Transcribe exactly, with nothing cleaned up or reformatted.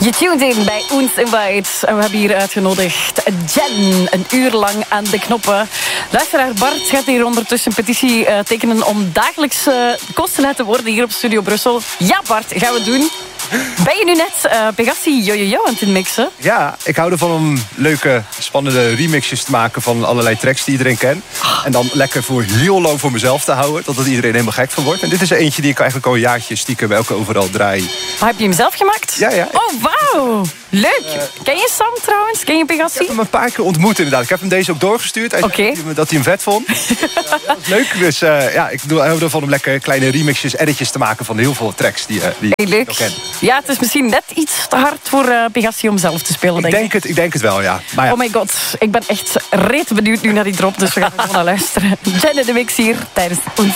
Je tuned in bij Oens Invite. En we hebben hier uitgenodigd Jen, een uur lang aan de knoppen. Luisteraar Bart gaat hier ondertussen een petitie uh, tekenen om dagelijks uh, kosten te worden hier op Studio Brussel. Ja Bart, gaan we doen. Ben je nu net uh, Pegassi Jojojo aan het mixen? Ja, ik hou ervan om leuke, spannende remixjes te maken van allerlei tracks die iedereen kent. En dan lekker voor heel lang voor mezelf te houden, totdat iedereen helemaal gek van wordt. En dit is er eentje die ik eigenlijk al een jaartje stiekem elke overal draai. Maar heb je hem zelf gemaakt? Ja, ja. Oh, wauw. Leuk. Uh, Ken je Sam trouwens? Ken je Pegassi? Ik heb hem een paar keer ontmoet inderdaad. Ik heb hem deze ook doorgestuurd. Hij okay. zei dat hij hem vet vond. Ja, dat is leuk. Dus uh, ja, ik hou ervan om lekker kleine remixjes, editjes te maken van heel veel tracks die, uh, die hey, leuk. ik ken. Ja, het is misschien net iets te hard voor uh, Pegassi om zelf te spelen, ik denk, denk ik. Het, ik denk het wel, ja. Maar ja. Oh my god, ik ben echt reet benieuwd nu naar die drop, dus we gaan er gewoon naar luisteren. Jen in de mix hier tijdens